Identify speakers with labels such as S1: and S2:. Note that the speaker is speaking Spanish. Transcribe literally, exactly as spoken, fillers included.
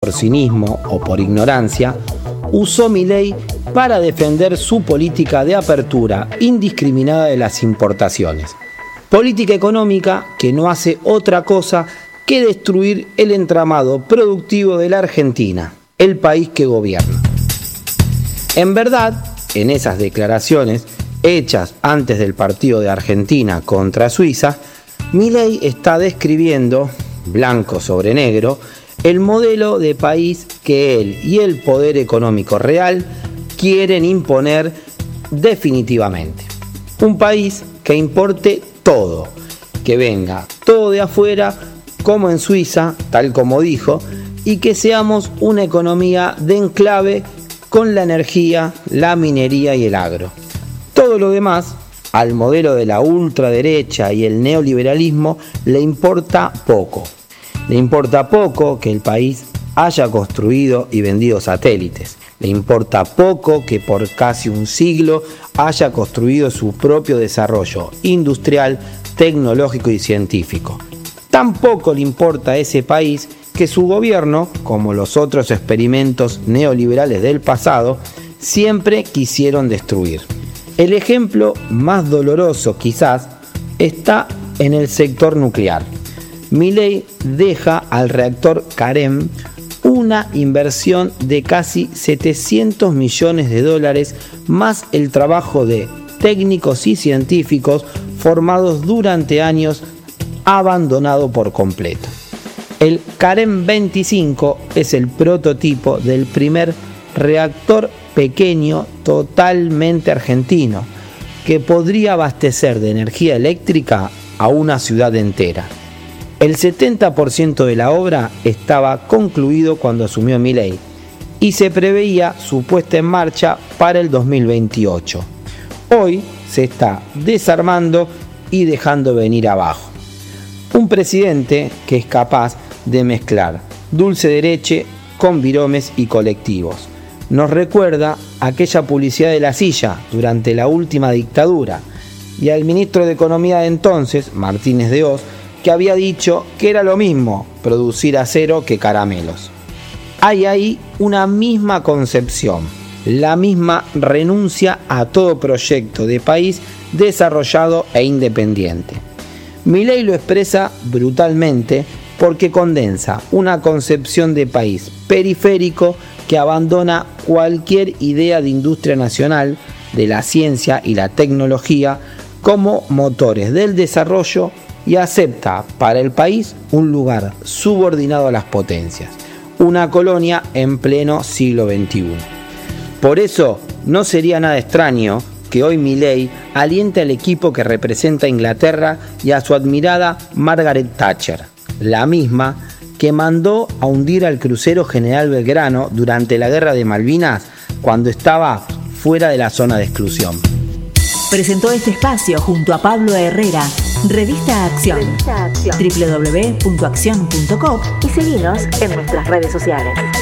S1: por cinismo o por ignorancia, usó Milei para defender su política de apertura indiscriminada de las importaciones. Política económica que no hace otra cosa que destruir el entramado productivo de la Argentina, el país que gobierna. En verdad, en esas declaraciones hechas antes del partido de Argentina contra Suiza, Milei está describiendo, blanco sobre negro, el modelo de país que él y el poder económico real quieren imponer definitivamente. Un país que importe todo, que venga todo de afuera, como en Suiza, tal como dijo, y que seamos una economía de enclave con la energía, la minería y el agro. Todo lo demás, al modelo de la ultraderecha y el neoliberalismo, le importa poco. Le importa poco que el país haya construido y vendido satélites. Le importa poco que por casi un siglo haya construido su propio desarrollo industrial, tecnológico y científico. Tampoco le importa a ese país que su gobierno, como los otros experimentos neoliberales del pasado, siempre quisieron destruir. El ejemplo más doloroso quizás está en el sector nuclear. Milei deja al reactor Carem una inversión de casi setecientos millones de dólares más el trabajo de técnicos y científicos formados durante años, abandonado por completo. El Carem veinticinco es el prototipo del primer reactor pequeño totalmente argentino que podría abastecer de energía eléctrica a una ciudad entera. El setenta por ciento de la obra estaba concluido cuando asumió Milei y se preveía su puesta en marcha para el dos mil veintiocho. Hoy se está desarmando y dejando venir abajo. Un presidente que es capaz de mezclar dulce de leche con viromes y colectivos. Nos recuerda aquella publicidad de la silla durante la última dictadura y al ministro de Economía de entonces, Martínez de Hoz, que había dicho que era lo mismo producir acero que caramelos. Hay ahí una misma concepción, la misma renuncia a todo proyecto de país desarrollado e independiente. Milei lo expresa brutalmente porque condensa una concepción de país periférico que abandona cualquier idea de industria nacional, de la ciencia y la tecnología como motores del desarrollo y acepta para el país un lugar subordinado a las potencias, una colonia en pleno siglo veintiuno. Por eso no sería nada extraño que hoy Milei aliente al equipo que representa a Inglaterra y a su admirada Margaret Thatcher, la misma que mandó a hundir al crucero General Belgrano durante la Guerra de Malvinas cuando estaba fuera de la zona de exclusión.
S2: Presentó este espacio junto a Pablo Herrera, Revista Acción, Revista Acción. doble u doble u doble u punto acción punto com y seguinos en nuestras redes sociales.